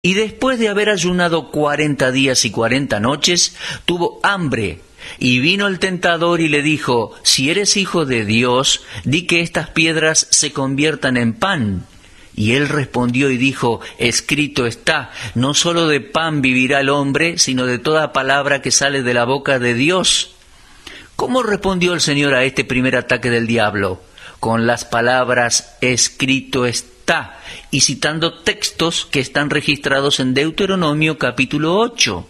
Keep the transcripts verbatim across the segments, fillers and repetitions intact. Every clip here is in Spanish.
Y después de haber ayunado cuarenta días y cuarenta noches, tuvo hambre. Y vino el tentador y le dijo, si eres hijo de Dios, di que estas piedras se conviertan en pan. Y él respondió y dijo, escrito está, no solo de pan vivirá el hombre, sino de toda palabra que sale de la boca de Dios. ¿Cómo respondió el Señor a este primer ataque del diablo? Con las palabras, escrito está, y citando textos que están registrados en Deuteronomio capítulo ocho.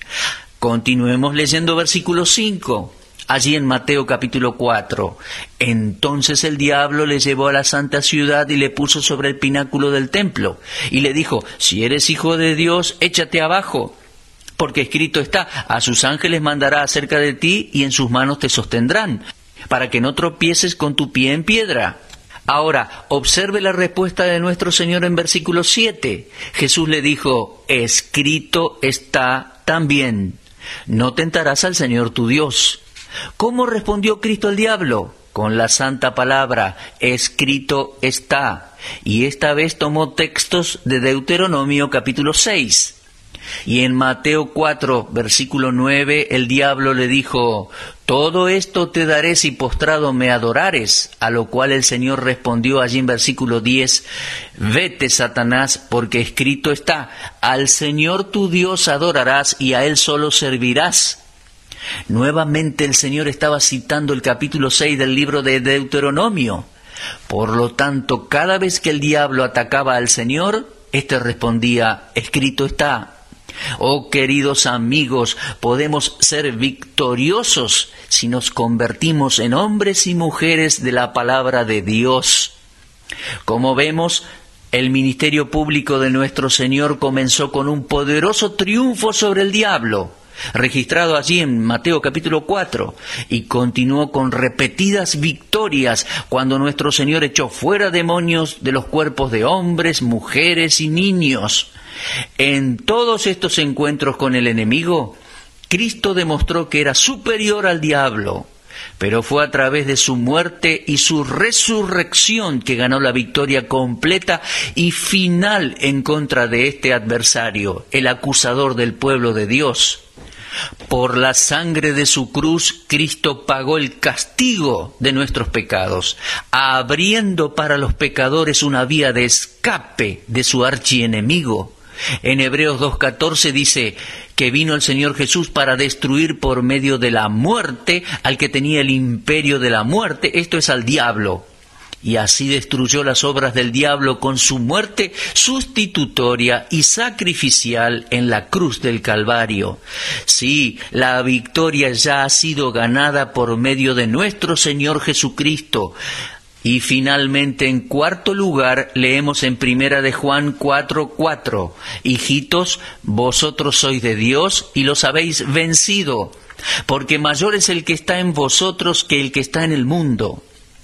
Continuemos leyendo versículo cinco, allí en Mateo capítulo cuatro. Entonces el diablo le llevó a la santa ciudad y le puso sobre el pináculo del templo, y le dijo, si eres hijo de Dios, échate abajo, porque escrito está, a sus ángeles mandará acerca de ti, y en sus manos te sostendrán, para que no tropieces con tu pie en piedra. Ahora, observe la respuesta de nuestro Señor en versículo siete. Jesús le dijo, escrito está también, no tentarás al Señor tu Dios. ¿Cómo respondió Cristo al diablo? Con la santa palabra, escrito está. Y esta vez tomó textos de Deuteronomio capítulo seis. Y en Mateo cuatro, versículo nueve, el diablo le dijo, todo esto te daré si postrado me adorares, a lo cual el Señor respondió allí en versículo diez, vete, Satanás, porque escrito está, al Señor tu Dios adorarás y a Él solo servirás. Nuevamente el Señor estaba citando el capítulo seis del libro de Deuteronomio. Por lo tanto, cada vez que el diablo atacaba al Señor, éste respondía, escrito está. Oh queridos amigos, podemos ser victoriosos si nos convertimos en hombres y mujeres de la palabra de Dios. Como vemos, el ministerio público de nuestro Señor comenzó con un poderoso triunfo sobre el diablo, registrado allí en Mateo capítulo cuatro, y continuó con repetidas victorias cuando nuestro Señor echó fuera demonios de los cuerpos de hombres, mujeres y niños. En todos estos encuentros con el enemigo, Cristo demostró que era superior al diablo, pero fue a través de su muerte y su resurrección que ganó la victoria completa y final en contra de este adversario, el acusador del pueblo de Dios. Por la sangre de su cruz, Cristo pagó el castigo de nuestros pecados, abriendo para los pecadores una vía de escape de su archienemigo. En Hebreos dos catorce dice que vino el Señor Jesús para destruir por medio de la muerte al que tenía el imperio de la muerte, esto es al diablo. Y así destruyó las obras del diablo con su muerte sustitutoria y sacrificial en la cruz del Calvario. Sí, la victoria ya ha sido ganada por medio de nuestro Señor Jesucristo. Y finalmente, en cuarto lugar, leemos en Primera de Juan cuatro cuatro, hijitos, vosotros sois de Dios y los habéis vencido, porque mayor es el que está en vosotros que el que está en el mundo.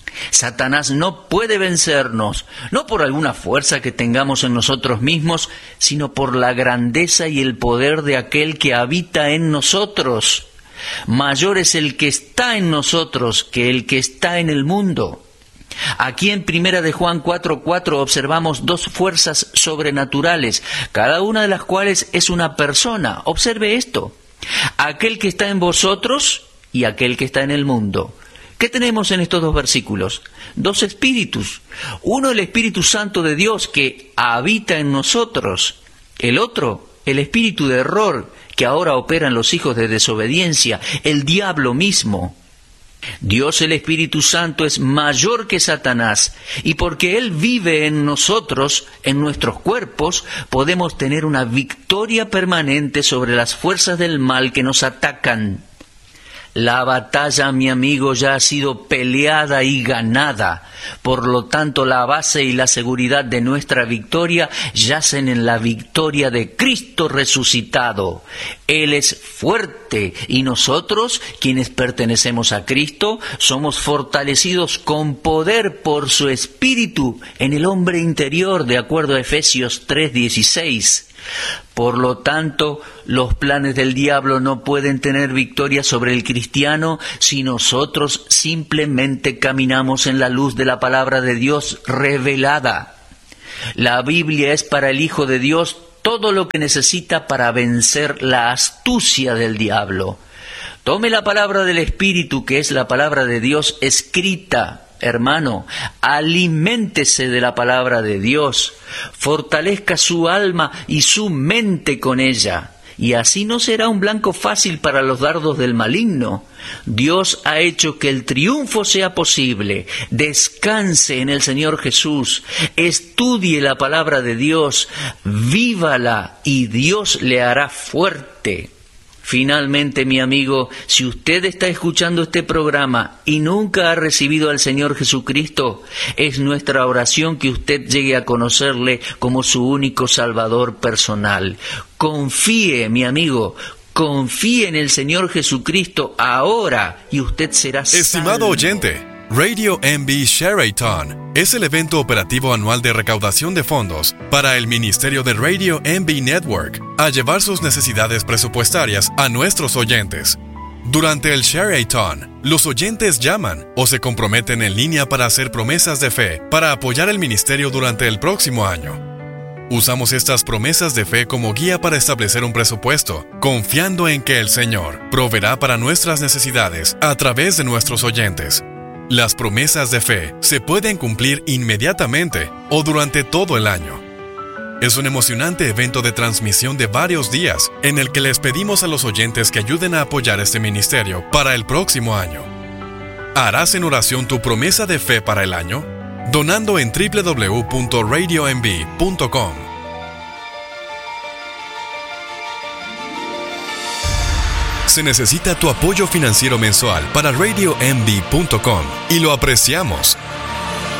Satanás no puede vencernos, no por alguna fuerza que tengamos en nosotros mismos, sino por la grandeza y el poder de aquel que habita en nosotros. Mayor es el que está en nosotros que el que está en el mundo. Aquí en Primera de Juan cuatro cuatro observamos dos fuerzas sobrenaturales, cada una de las cuales es una persona. Observe esto, aquel que está en vosotros y aquel que está en el mundo. ¿Qué tenemos en estos dos versículos? Dos espíritus. Uno, el Espíritu Santo de Dios que habita en nosotros. El otro, el espíritu de error que ahora opera en los hijos de desobediencia, el diablo mismo. Dios el Espíritu Santo es mayor que Satanás, y porque Él vive en nosotros, en nuestros cuerpos, podemos tener una victoria permanente sobre las fuerzas del mal que nos atacan. La batalla, mi amigo, ya ha sido peleada y ganada. Por lo tanto, la base y la seguridad de nuestra victoria yacen en la victoria de Cristo resucitado. Él es fuerte y nosotros, quienes pertenecemos a Cristo, somos fortalecidos con poder por su Espíritu en el hombre interior, de acuerdo a Efesios tres dieciséis. Por lo tanto, los planes del diablo no pueden tener victoria sobre el cristiano si nosotros simplemente caminamos en la luz de la palabra de Dios revelada. La Biblia es para el Hijo de Dios todo lo que necesita para vencer la astucia del diablo. Tome la palabra del Espíritu, que es la palabra de Dios escrita, hermano, aliméntese de la palabra de Dios, fortalezca su alma y su mente con ella, y así no será un blanco fácil para los dardos del maligno. Dios ha hecho que el triunfo sea posible. Descanse en el Señor Jesús, estudie la palabra de Dios, vívala y Dios le hará fuerte. Finalmente, mi amigo, si usted está escuchando este programa y nunca ha recibido al Señor Jesucristo, es nuestra oración que usted llegue a conocerle como su único Salvador personal. Confíe, mi amigo, confíe en el Señor Jesucristo ahora y usted será salvo. Estimado oyente, Radio M B Share-a-thon es el evento operativo anual de recaudación de fondos para el Ministerio de Radio M B Network a llevar sus necesidades presupuestarias a nuestros oyentes. Durante el Share-a-thon, los oyentes llaman o se comprometen en línea para hacer promesas de fe para apoyar el ministerio durante el próximo año. Usamos estas promesas de fe como guía para establecer un presupuesto, confiando en que el Señor proveerá para nuestras necesidades a través de nuestros oyentes. Las promesas de fe se pueden cumplir inmediatamente o durante todo el año. Es un emocionante evento de transmisión de varios días en el que les pedimos a los oyentes que ayuden a apoyar este ministerio para el próximo año. ¿Harás en oración tu promesa de fe para el año? Donando en doble u doble u doble u punto radio m b punto com. Se necesita tu apoyo financiero mensual para radio m b punto com y lo apreciamos.